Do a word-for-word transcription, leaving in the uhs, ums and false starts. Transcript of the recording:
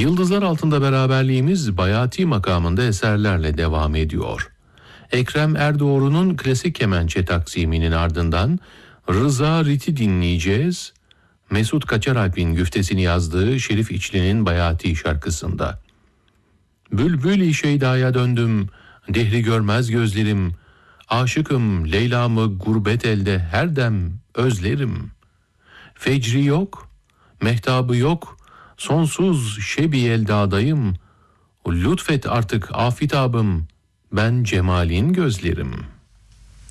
Yıldızlar Altında beraberliğimiz Bayati makamında eserlerle devam ediyor. Ekrem Erdoğru'nun klasik kemençe taksiminin ardından Rıza Rit'i dinleyeceğiz. Mesut Kaçaralp'in güftesini yazdığı Şerif İçli'nin Bayati şarkısında. Bülbül-i Şeyda'ya döndüm, dehri görmez gözlerim, aşıkım Leyla'mı gurbet elde her dem özlerim. Fecri yok, mehtabı yok, sonsuz şebi eldadayım, lütfet artık afitabım, ben cemalin gözlerim.''